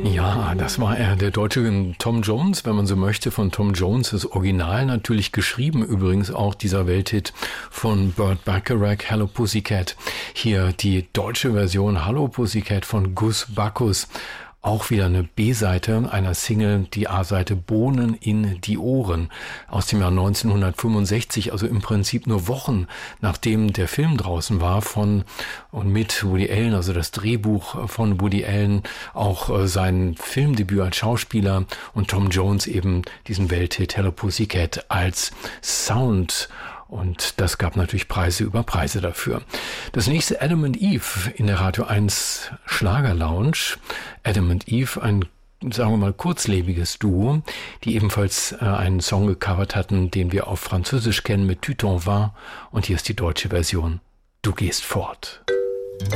Ja, das war er, der deutsche Tom Jones, wenn man so möchte, von Tom Jones, das Original natürlich geschrieben, übrigens auch dieser Welthit von Burt Bacharach, Hello Pussycat. Hier die deutsche Version Hallo Pussycat von Gus Bacchus. Auch wieder eine B-Seite einer Single, die A-Seite Bohnen in die Ohren aus dem Jahr 1965, also im Prinzip nur Wochen nachdem der Film draußen war von und mit Woody Allen, also das Drehbuch von Woody Allen, auch sein Filmdebüt als Schauspieler und Tom Jones eben diesen Welthit Hello Pussycat als Sound. Und das gab natürlich Preise über Preise dafür. Das nächste Adam and Eve in der Radio 1 Schlager Lounge. Adam and Eve, ein, sagen wir mal, kurzlebiges Duo, die ebenfalls einen Song gecovert hatten, den wir auf Französisch kennen mit Tu t'en vas. Und hier ist die deutsche Version. Du gehst fort.